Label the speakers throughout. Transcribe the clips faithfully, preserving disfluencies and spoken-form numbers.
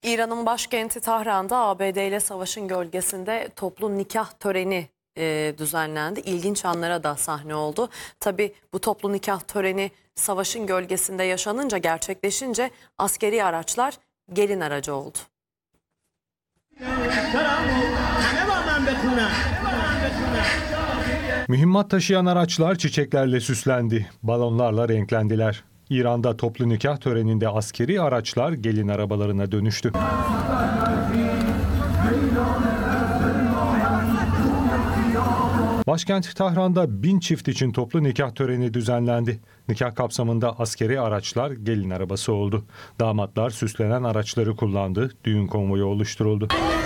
Speaker 1: İran'ın başkenti Tahran'da A B D ile savaşın gölgesinde toplu nikah töreni e, düzenlendi. İlginç anlara da sahne oldu. Tabii bu toplu nikah töreni savaşın gölgesinde yaşanınca, gerçekleşince askeri araçlar gelin aracı oldu.
Speaker 2: Mühimmat taşıyan araçlar çiçeklerle süslendi, balonlarla renklendiler. İran'da toplu nikah töreninde askeri araçlar gelin arabalarına dönüştü. Başkent Tahran'da bin çift için toplu nikah töreni düzenlendi. Nikah kapsamında askeri araçlar gelin arabası oldu. Damatlar süslenen araçları kullandı, düğün konvoyu oluşturuldu.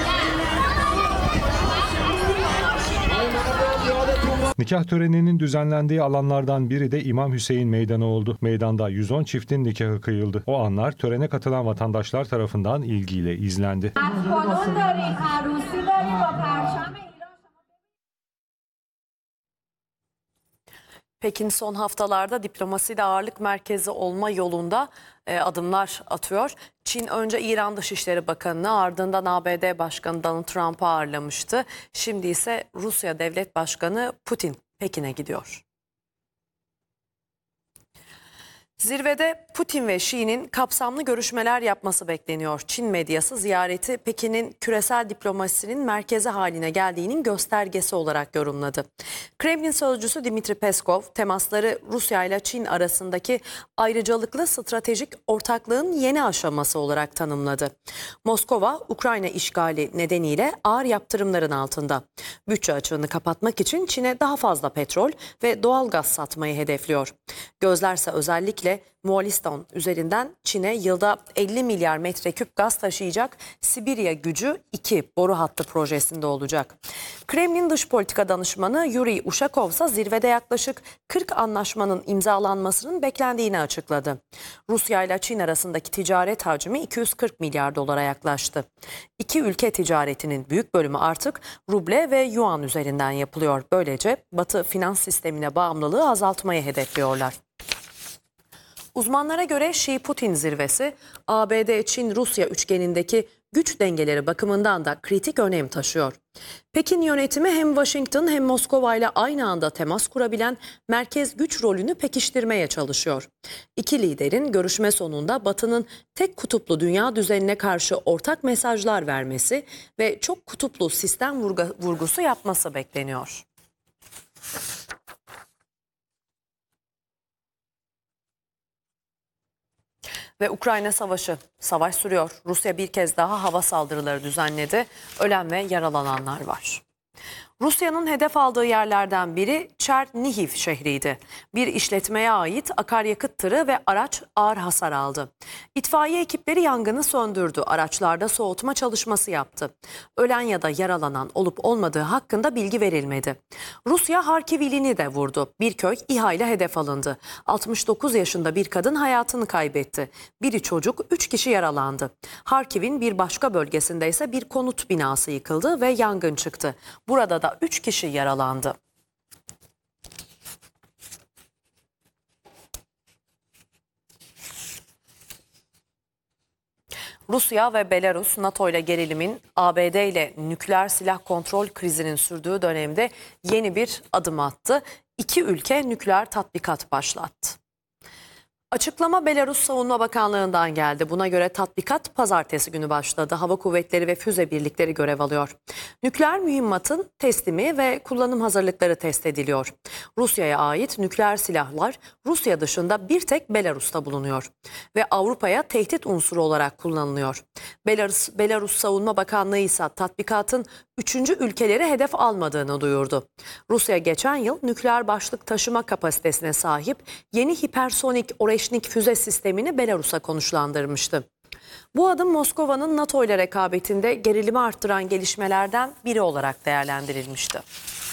Speaker 2: Nikah töreninin düzenlendiği alanlardan biri de İmam Hüseyin Meydanı oldu. Meydanda yüz on çiftin nikahı kıyıldı. O anlar törene katılan vatandaşlar tarafından ilgiyle izlendi.
Speaker 1: Pekin son haftalarda diplomaside ağırlık merkezi olma yolunda e, adımlar atıyor. Çin önce İran Dışişleri Bakanı'nı, ardından A B D Başkanı Donald Trump'ı ağırlamıştı. Şimdi ise Rusya Devlet Başkanı Putin Pekin'e gidiyor. Zirvede Putin ve Xi'nin kapsamlı görüşmeler yapması bekleniyor. Çin medyası ziyareti Pekin'in küresel diplomasinin merkezi haline geldiğinin göstergesi olarak yorumladı. Kremlin sözcüsü Dmitri Peskov, temasları Rusya ile Çin arasındaki ayrıcalıklı stratejik ortaklığın yeni aşaması olarak tanımladı. Moskova, Ukrayna işgali nedeniyle ağır yaptırımların altında. Bütçe açığını kapatmak için Çin'e daha fazla petrol ve doğal gaz satmayı hedefliyor. Gözlerse özellikle Moğolistan üzerinden Çin'e yılda elli milyar metreküp gaz taşıyacak Sibirya Gücü iki boru hattı projesinde olacak. Kremlin dış politika danışmanı Yuri Ushakov ise zirvede yaklaşık kırk anlaşmanın imzalanmasının beklendiğini açıkladı. Rusya ile Çin arasındaki ticaret hacmi iki yüz kırk milyar dolara yaklaştı. İki ülke ticaretinin büyük bölümü artık ruble ve yuan üzerinden yapılıyor. Böylece Batı finans sistemine bağımlılığı azaltmayı hedefliyorlar. Uzmanlara göre Şii-Putin zirvesi A B D-Çin-Rusya üçgenindeki güç dengeleri bakımından da kritik önem taşıyor. Pekin yönetimi hem Washington hem Moskova ile aynı anda temas kurabilen merkez güç rolünü pekiştirmeye çalışıyor. İki liderin görüşme sonunda Batı'nın tek kutuplu dünya düzenine karşı ortak mesajlar vermesi ve çok kutuplu sistem vurgusu yapması bekleniyor. Ve Ukrayna savaşı, savaş sürüyor. Rusya bir kez daha hava saldırıları düzenledi. Ölen ve yaralananlar var. Rusya'nın hedef aldığı yerlerden biri Çernihiv şehriydi. Bir işletmeye ait akaryakıt tırı ve araç ağır hasar aldı. İtfaiye ekipleri yangını söndürdü. Araçlarda soğutma çalışması yaptı. Ölen ya da yaralanan olup olmadığı hakkında bilgi verilmedi. Rusya Harkiv ilini de vurdu. Bir köy İHA ile hedef alındı. altmış dokuz yaşında bir kadın hayatını kaybetti. Biri çocuk, üç kişi yaralandı. Harkiv'in bir başka bölgesinde ise bir konut binası yıkıldı ve yangın çıktı. Burada da üç kişi yaralandı. Rusya ve Belarus, NATO ile gerilimin, A B D ile nükleer silah kontrol krizinin sürdüğü dönemde yeni bir adım attı. İki ülke nükleer tatbikat başlattı. Açıklama Belarus Savunma Bakanlığı'ndan geldi. Buna göre tatbikat pazartesi günü başladı. Hava kuvvetleri ve füze birlikleri görev alıyor. Nükleer mühimmatın teslimi ve kullanım hazırlıkları test ediliyor. Rusya'ya ait nükleer silahlar Rusya dışında bir tek Belarus'ta bulunuyor. Ve Avrupa'ya tehdit unsuru olarak kullanılıyor. Belarus, Belarus Savunma Bakanlığı ise tatbikatın üçüncü ülkeleri hedef almadığını duyurdu. Rusya geçen yıl nükleer başlık taşıma kapasitesine sahip yeni hipersonik Oreşnik füze sistemini Belarus'a konuşlandırmıştı. Bu adım Moskova'nın NATO ile rekabetinde gerilimi arttıran gelişmelerden biri olarak değerlendirilmişti.